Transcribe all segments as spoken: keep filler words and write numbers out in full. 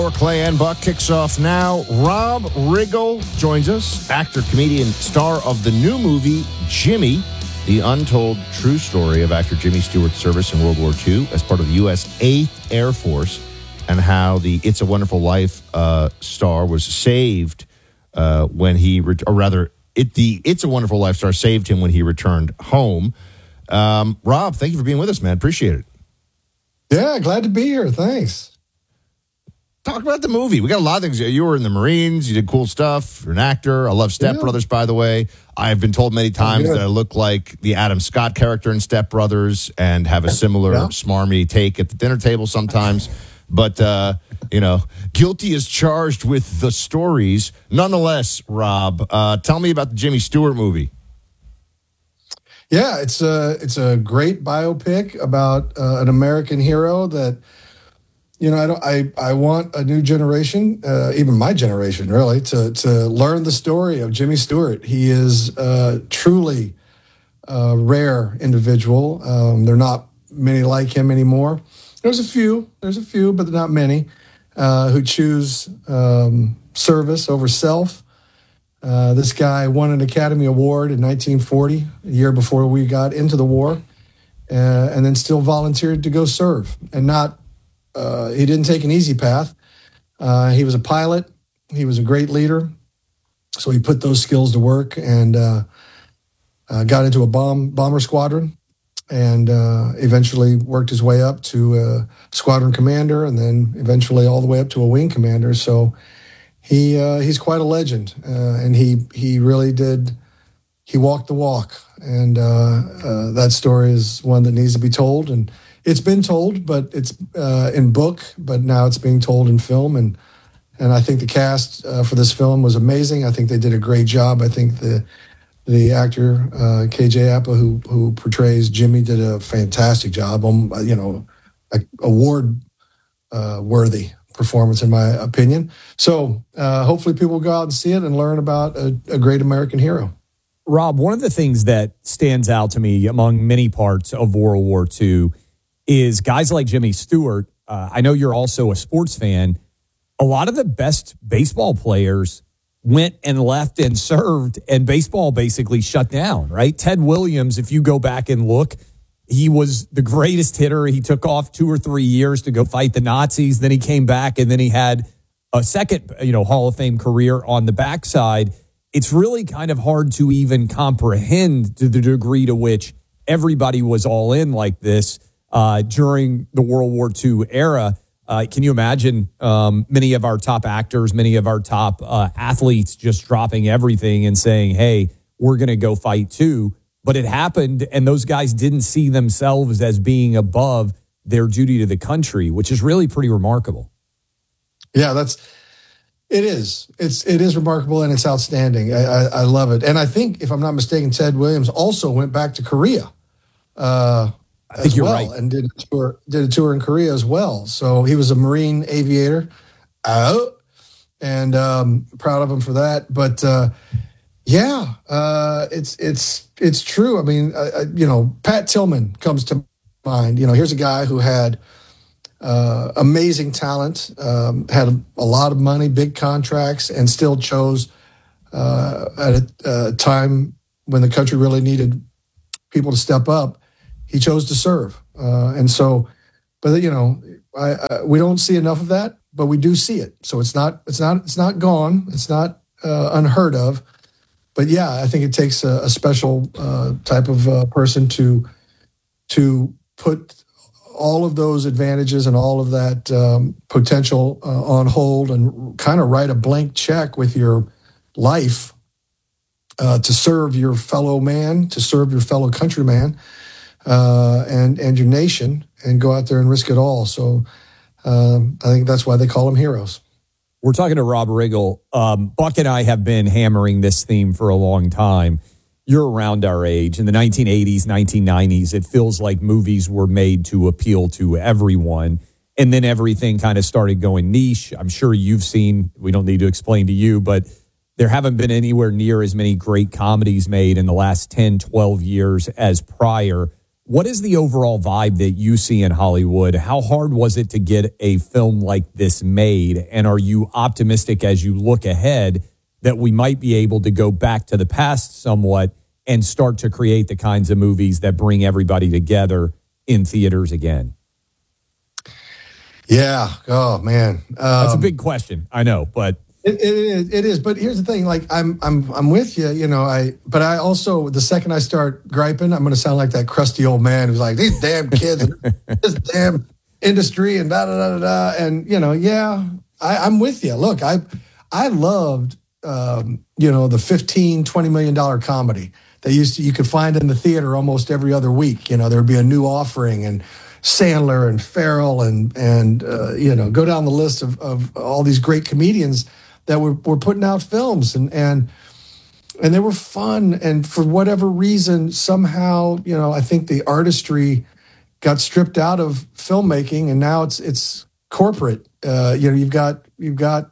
hour, Clay and Buck kicks off now. Rob Riggle joins us, actor, comedian, star of the new movie, Jimmy, the untold true story of actor Jimmy Stewart's service in World War Two as part of the U S eighth Air Force, and how the It's a Wonderful Life uh, star was saved uh, when he, re- or rather, it, the It's a Wonderful Life star saved him when he returned home. Um, Rob, thank you for being with us, man. Appreciate it. Yeah, glad to be here. Thanks. Talk about the movie. We got a lot of things. You were in the Marines. You did cool stuff. You're an actor. I love Step yeah. Brothers, by the way. I've been told many times that I look like the Adam Scott character in Step Brothers and have a similar yeah. smarmy take at the dinner table sometimes. But, uh, you know, guilty as charged with the stories. Nonetheless, Rob, uh, tell me about the Jimmy Stewart movie. Yeah, it's a, it's a great biopic about uh, an American hero that, you know, I don't. I, I want a new generation, uh, even my generation, really, to to learn the story of Jimmy Stewart. He is uh, truly a rare individual. Um, there are not many like him anymore. There's a few. There's a few, but not many uh, who choose um, service over self. Uh, this guy won an Academy Award in nineteen forty, a year before we got into the war, uh, and then still volunteered to go serve, and not. Uh, he didn't take an easy path. Uh, he was a pilot. He was a great leader. So he put those skills to work and uh, uh, got into a bomb bomber squadron and uh, eventually worked his way up to a squadron commander and then eventually all the way up to a wing commander. So he uh, he's quite a legend. Uh, and he he really did, he walked the walk. And uh, uh, that story is one that needs to be told. And it's been told, but it's uh, in book, but now it's being told in film. And and I think the cast uh, for this film was amazing. I think they did a great job. I think the the actor, uh, K J Apa, who who portrays Jimmy, did a fantastic job. Um, you know, award uh, worthy performance, in my opinion. So uh, hopefully people will go out and see it and learn about a, a great American hero. Rob, one of the things that stands out to me among many parts of World War Two is guys like Jimmy Stewart. Uh, I know you're also a sports fan. A lot of the best baseball players went and left and served, and baseball basically shut down, right? Ted Williams, if you go back and look, he was the greatest hitter. He took off two or three years to go fight the Nazis. Then he came back, and then he had a second, you know, Hall of Fame career on the backside. It's really kind of hard to even comprehend to the degree to which everybody was all in like this. Uh, during the World War Two era, uh, can you imagine um, many of our top actors, many of our top uh, athletes just dropping everything and saying, hey, we're going to go fight too? But it happened, and those guys didn't see themselves as being above their duty to the country, which is really pretty remarkable. Yeah, that's it is. It's it is remarkable, and it's outstanding. I, I, I love it. And I think, if I'm not mistaken, Ted Williams also went back to Korea. Uh I think you're well, right. And did a tour, did a tour in Korea as well. So he was a Marine aviator. Oh, and um, proud of him for that. But uh, yeah, uh, it's it's it's true. I mean, uh, you know, Pat Tillman comes to mind. You know, here's a guy who had uh, amazing talent, um, had a, a lot of money, big contracts, and still chose uh, at a, a time when the country really needed people to step up. He chose to serve. Uh, and so, but you know, I, I, we don't see enough of that, but we do see it. So it's not, it's not, it's not gone. It's not uh, unheard of, but yeah, I think it takes a, a special uh, type of uh, person to, to put all of those advantages and all of that um, potential uh, on hold and kind of write a blank check with your life uh, to serve your fellow man, to serve your fellow countryman. Uh, and and your nation, and go out there and risk it all. So um, I think that's why they call them heroes. We're talking to Rob Riggle. Um, Buck and I have been hammering this theme for a long time. You're around our age. In the nineteen eighties, nineteen nineties, it feels like movies were made to appeal to everyone. And then everything kind of started going niche. I'm sure you've seen, we don't need to explain to you, but there haven't been anywhere near as many great comedies made in the last ten, twelve years as prior. what is the overall vibe that you see in Hollywood? How hard was it to get a film like this made? And are you optimistic as you look ahead that we might be able to go back to the past somewhat and start to create the kinds of movies that bring everybody together in theaters again? Yeah. Oh man, um, that's a big question. I know, but it, it is. It is. But here's the thing: like, I'm, I'm, I'm with you. You know, I. But I also, the second I start griping, I'm going to sound like that crusty old man who's like, these damn kids, this damn industry, and da da da da da. And you know, yeah, I, I'm with you. Look, I, I loved, um, you know, the fifteen, twenty million dollar comedy that used to you could find in the theater almost every other week. You know, there'd be a new offering and Sandler and Farrell and and uh, you know, go down the list of, of all these great comedians that were, were putting out films, and and and they were fun. And for whatever reason, somehow, you know, I think the artistry got stripped out of filmmaking, and now it's it's corporate. Uh, you know, you've got you've got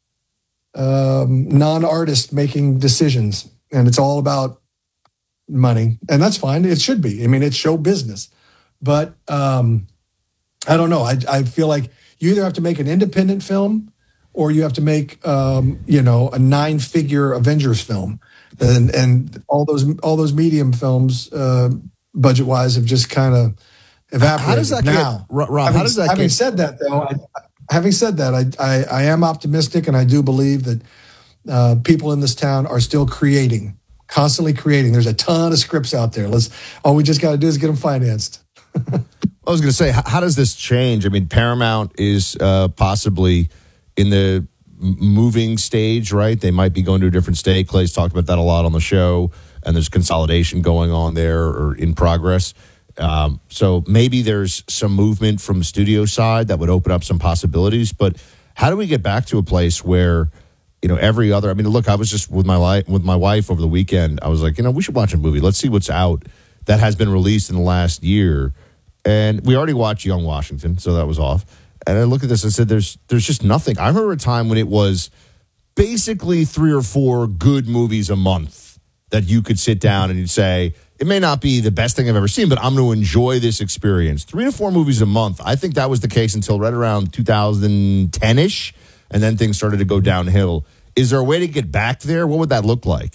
um, non-artists making decisions, and it's all about money, and that's fine. It should be. I mean, it's show business. But um, I don't know. I, I feel like you either have to make an independent film or you have to make, um, you know, a nine-figure Avengers film, and and all those all those medium films, uh, budget-wise, have just kind of evaporated. How does that now? Get, Rob? Having, how does that? Having Get, said that, though, I, having said that, I, I I am optimistic, and I do believe that uh, people in this town are still creating, constantly creating. There's a ton of scripts out there. Let's all we just got to do is get them financed. I was going to say, how, how does this change? I mean, Paramount is uh, possibly in the moving stage, right? They might be going to a different state. Clay's talked about that a lot on the show, and there's consolidation going on there or in progress. Um, so maybe there's some movement from the studio side that would open up some possibilities. But how do we get back to a place where, you know, every other? I mean, look, I was just with my li- with my wife over the weekend. I was like, you know, we should watch a movie. Let's see what's out that has been released in the last year. And we already watched Young Washington, so that was off. And I looked at this and said, there's there's just nothing. I remember a time when it was basically three or four good movies a month that you could sit down and you'd say, it may not be the best thing I've ever seen, but I'm going to enjoy this experience. Three to four movies a month. I think that was the case until right around two thousand ten-ish, and then things started to go downhill. Is there a way to get back there? What would that look like?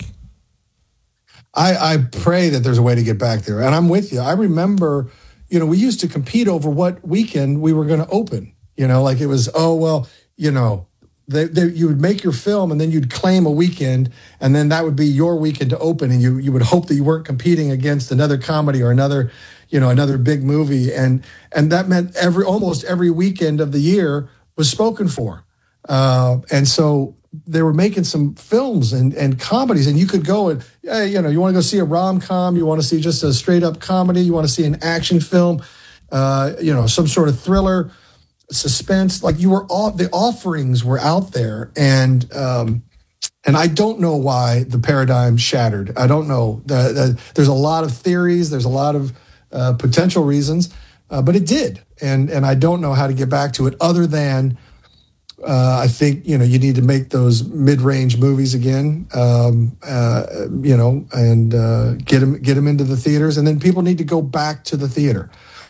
I, I pray that there's a way to get back there. And I'm with you. I remember, you know, we used to compete over what weekend we were going to open. You know, like it was, oh, well, you know, they, they, you would make your film and then you'd claim a weekend, and then that would be your weekend to open. And you you would hope that you weren't competing against another comedy or another, you know, another big movie. And and that meant every almost every weekend of the year was spoken for. Uh, and so they were making some films and, and comedies, and you could go and, hey, you know, you want to go see a rom-com, you want to see just a straight-up comedy, you want to see an action film, uh, you know, some sort of thriller, suspense. Like you were all, the offerings were out there, and um, and I don't know why the paradigm shattered. I don't know. The, the, there's a lot of theories, there's a lot of uh, potential reasons, uh, but it did, and and I don't know how to get back to it other than. Uh, I think, you know, you need to make those mid-range movies again, um, uh, you know, and uh, get them get them into the theaters, and then people need to go back to the theater.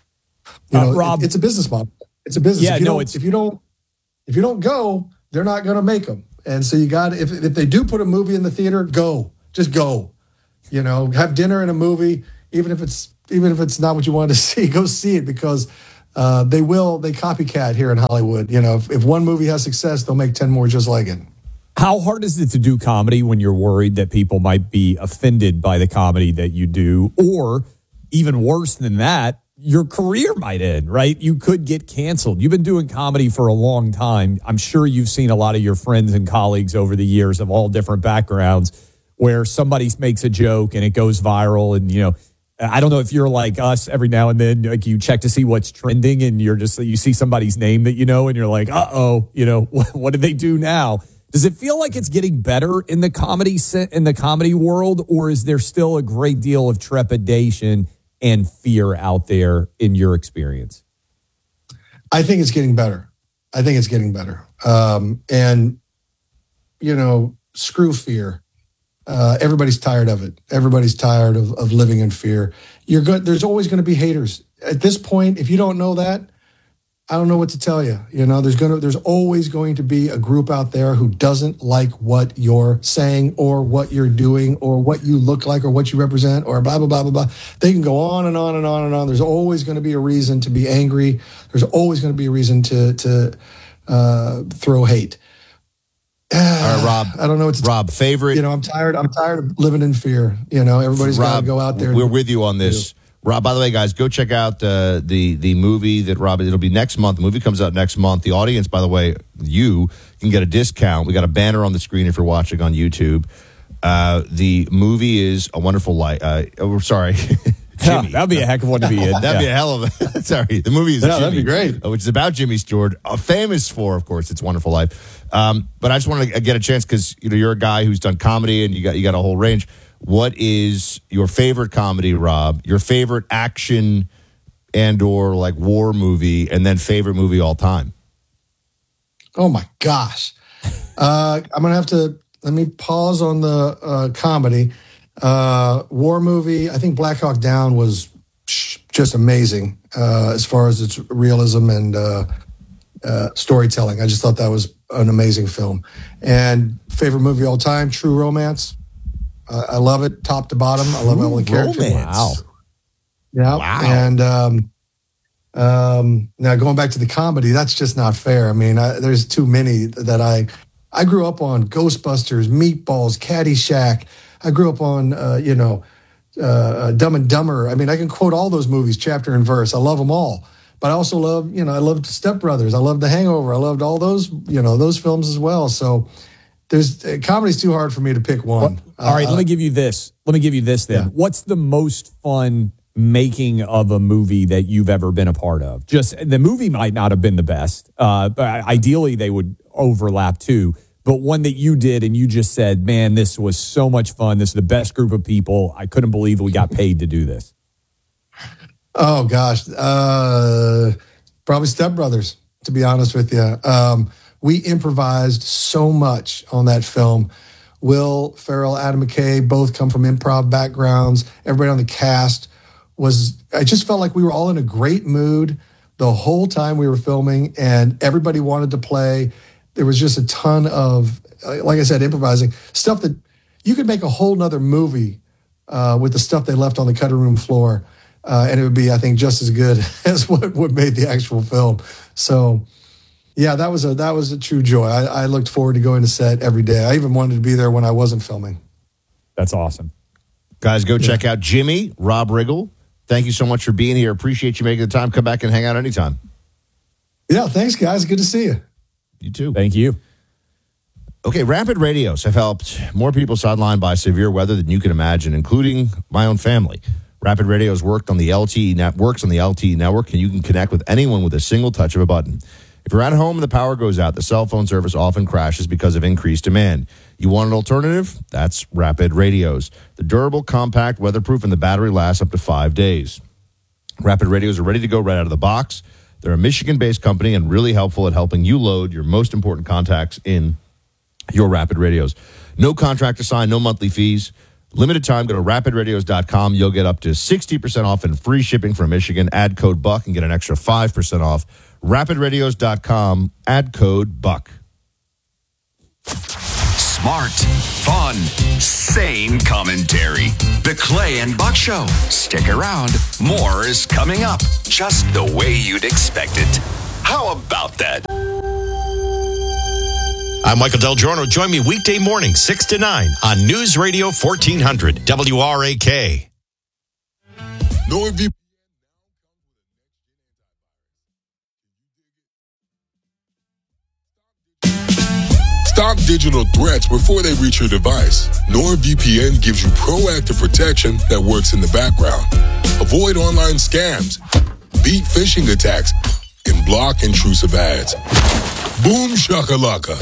You know, uh, Rob, it, it's a business model. It's a business. Yeah, if you no, don't, it's if you don't if you don't go, they're not going to make them. And so you got if if they do put a movie in the theater, go, just go. You know, have dinner and a movie, even if it's even if it's not what you wanted to see, go see it, because. Uh, they will, they copycat here in Hollywood. You know, if, if one movie has success, they'll make ten more just like it. How hard is it to do comedy when you're worried that people might be offended by the comedy that you do? Or even worse than that, your career might end, right? You could get canceled. You've been doing comedy for a long time. I'm sure you've seen a lot of your friends and colleagues over the years of all different backgrounds where somebody makes a joke and it goes viral, and, you know, I don't know if you're like us every now and then, like you check to see what's trending, and you're just, you see somebody's name that you know, and you're like, uh-oh, you know, what, what did they do now? Does it feel like it's getting better in the comedy in the comedy world, or is there still a great deal of trepidation and fear out there in your experience? I think it's getting better. I think it's getting better. Um, and, you know, screw fear. Uh, everybody's tired of it. Everybody's tired of, of living in fear. You're good. There's always going to be haters. At this point, if you don't know that, I don't know what to tell you. You know, there's gonna, there's always going to be a group out there who doesn't like what you're saying or what you're doing or what you look like or what you represent or blah, blah, blah, blah, blah. They can go on and on and on and on. There's always going to be a reason to be angry. There's always going to be a reason to, to uh, throw hate. All right, Rob. I don't know what to Rob, favorite. You know, I'm tired. I'm tired of living in fear. You know, everybody's got to go out there. We're with you on this. Rob, by the way, guys, go check out uh, the the movie that Rob, it'll be next month. The movie comes out next month. The audience, by the way, you can get a discount. We got a banner on the screen if you're watching on YouTube. Uh, the movie is A Wonderful Life. Uh, oh, sorry. Jimmy. That'd be a heck of one to be in. That'd yeah. be a hell of a. Sorry. The movie is no, Jimmy, that'd be great. which is about Jimmy Stewart, uh, famous for, of course, It's a Wonderful Life. Um, but I just want to get a chance because you know you're a guy who's done comedy and you got you got a whole range. What is your favorite comedy, Rob? Your favorite action and or like war movie, and then favorite movie all time? Oh my gosh. Uh, I'm going to have to, let me pause on the uh, comedy. Uh, war movie, I think Black Hawk Down was just amazing uh, as far as its realism and uh, uh, storytelling. I just thought that was an amazing film. And favorite movie all time, True Romance. Uh, I love it, top to bottom. I love all the characters. Wow. Yeah. Wow. And um, um, now going back to the comedy, that's just not fair. I mean, I, there's too many that I I grew up on: Ghostbusters, Meatballs, Caddyshack. I grew up on uh, you know uh, Dumb and Dumber. I mean, I can quote all those movies, chapter and verse. I love them all. But I also love, you know, I loved Step Brothers. I loved The Hangover. I loved all those, you know, those films as well. So. There's uh, comedy's too hard for me to pick one. Well, all right, uh, let me give you this. Let me give you this then. Yeah. What's the most fun making of a movie that you've ever been a part of? Just the movie might not have been the best. Uh, but ideally, they would overlap too. But one that you did and you just said, "Man, this was so much fun. This is the best group of people. I couldn't believe we got paid to do this." Oh gosh, uh, probably Step Brothers. To be honest with you. Um, We improvised so much on that film. Will Ferrell, Adam McKay, both come from improv backgrounds. Everybody on the cast was, I just felt like we were all in a great mood the whole time we were filming, and everybody wanted to play. There was just a ton of, like I said, improvising stuff that you could make a whole nother movie uh, with the stuff they left on the cutting room floor. Uh, and it would be, I think, just as good as what, what made the actual film. So, yeah, that was a that was a true joy. I, I looked forward to going to set every day. I even wanted to be there when I wasn't filming. That's awesome. Guys, go yeah. check out Jimmy, Rob Riggle. Thank you so much for being here. Appreciate you making the time. Come back and hang out anytime. Yeah, thanks, guys. Good to see you. You too. Thank you. Okay, Rapid Radios have helped more people sidelined by severe weather than you can imagine, including my own family. Rapid Radios worked on the L T E net, works on the L T E network, and you can connect with anyone with a single touch of a button. If you're at home and the power goes out, the cell phone service often crashes because of increased demand. You want an alternative? That's Rapid Radios. The durable, compact, weatherproof, and the battery lasts up to five days. Rapid Radios are ready to go right out of the box. They're a Michigan-based company and really helpful at helping you load your most important contacts in your Rapid Radios. No contract to sign, no monthly fees. Limited time, go to rapid radios dot com. You'll get up to sixty percent off and free shipping from Michigan. Add code BUCK and get an extra five percent off. rapid radios dot com, add code BUCK. Smart, fun, sane commentary. The Clay and Buck Show. Stick around. More is coming up, just the way you'd expect it. How about that? I'm Michael Del Giorno. Join me weekday morning, six to nine on News Radio fourteen hundred W R A K. NordVPN. Stop digital threats before they reach your device. NordVPN gives you proactive protection that works in the background. Avoid online scams, beat phishing attacks, and block intrusive ads. Boom shakalaka.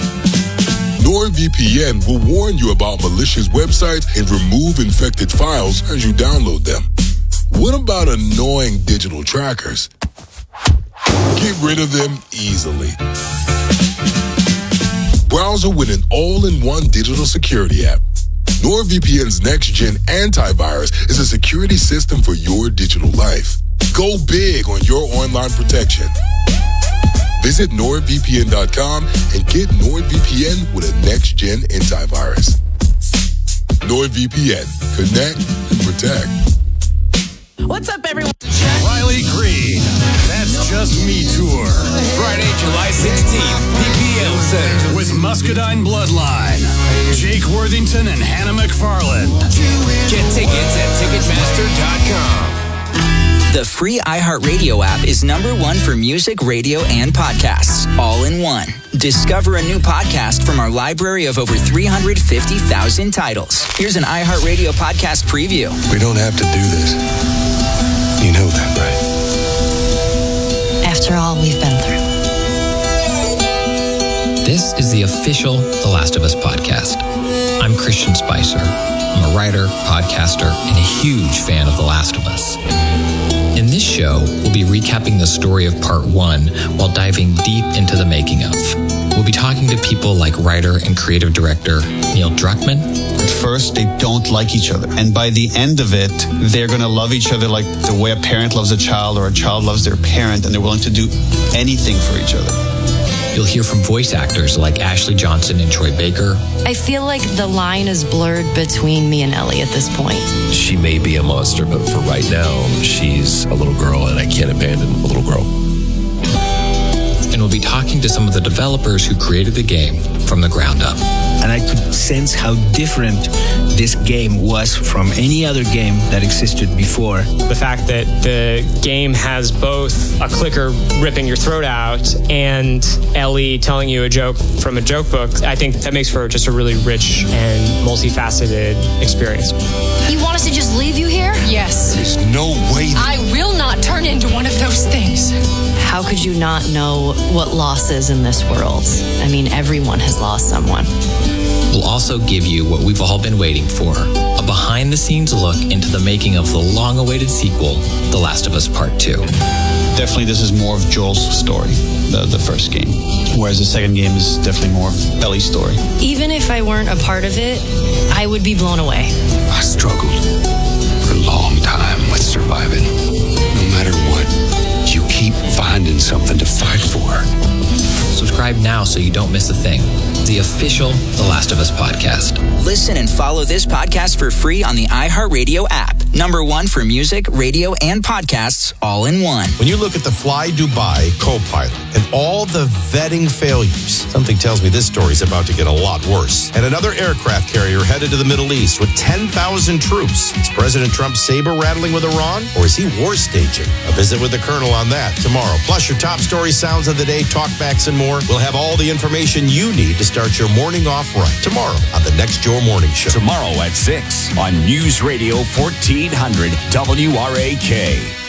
NordVPN will warn you about malicious websites and remove infected files as you download them. What about annoying digital trackers? Get rid of them easily. Browser with an all-in-one digital security app. NordVPN's next-gen antivirus is a security system for your digital life. Go big on your online protection. Visit nord V P N dot com and get NordVPN with a next-gen antivirus. NordVPN. Connect and protect. What's up, everyone? Riley Green, That's Just Me Tour. Friday, July sixteenth, P P L Center. With Muscadine Bloodline, Jake Worthington and Hannah McFarlane. Get tickets at ticketmaster dot com. The free iHeartRadio app is number one for music, radio, and podcasts, all in one. Discover a new podcast from our library of over three hundred fifty thousand titles. Here's an iHeartRadio podcast preview. We don't have to do this. You know that, right? After all we've been through. This is the official The Last of Us podcast. I'm Christian Spicer. I'm a writer, podcaster, and a huge fan of The Last of Us. In this show, we'll be recapping the story of part one while diving deep into the making of. We'll be talking to people like writer and creative director Neil Druckmann. At first, they don't like each other. And by the end of it, they're going to love each other like the way a parent loves a child or a child loves their parent, and they're willing to do anything for each other. You'll hear from voice actors like Ashley Johnson and Troy Baker. I feel like the line is blurred between me and Ellie at this point. She may be a monster, but for right now, she's a little girl, and I can't abandon a little girl. And we'll be talking to some of the developers who created the game from the ground up. And I could sense how different this game was from any other game that existed before. The fact that the game has both a clicker ripping your throat out and Ellie telling you a joke from a joke book, I think that makes for just a really rich and multifaceted experience. You want us to just leave you here? Yes. There's no way. I will not turn into one of those things. How could you not know what loss is in this world? I mean, everyone has lost someone. We'll also give you what we've all been waiting for, a behind-the-scenes look into the making of the long-awaited sequel, The Last of Us Part two. Definitely this is more of Joel's story, the, the first game. Whereas the second game is definitely more of Ellie's story. Even if I weren't a part of it, I would be blown away. I struggled for a long time with surviving. No matter what, you keep finding something to fight for. Subscribe now so you don't miss a thing. The official The Last of Us podcast. Listen and follow this podcast for free on the iHeartRadio app. Number one for music, radio, and podcasts, all in one. When you look at the Fly Dubai co-pilot and all the vetting failures, something tells me this story's about to get a lot worse. And another aircraft carrier headed to the Middle East with ten thousand troops. Is President Trump saber rattling with Iran, or is he war staging? A visit with the Colonel on that tomorrow. Plus your top story sounds of the day, talkbacks, and more. We'll have all the information you need to start your morning off right. Tomorrow on the Next Your Morning Show. Tomorrow at six on News Radio fourteen hundred W R A K.